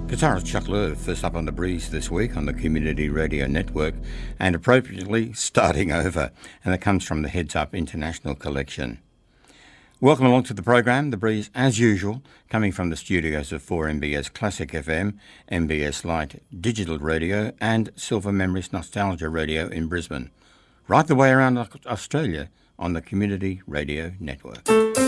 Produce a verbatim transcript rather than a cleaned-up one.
Guitarist Chuck Lerv first up on The Breeze this week on the Community Radio Network, and appropriately starting over, and it comes from the Heads Up International Collection. Welcome along to the program, The Breeze, as usual, coming from the studios of four M B S Classic F M, M B S Lite Digital Radio and Silver Memories Nostalgia Radio in Brisbane, right the way around Australia on the Community Radio Network.